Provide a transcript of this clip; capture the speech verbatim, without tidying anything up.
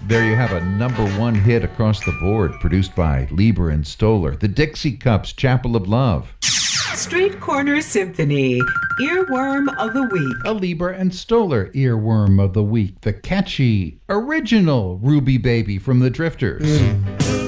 There you have a number one hit across the board, produced by Lieber and Stoller. The Dixie Cups, Chapel of Love. Street Corner Symphony, Earworm of the Week. A Lieber and Stoller Earworm of the Week. The catchy, original Ruby Baby from the Drifters.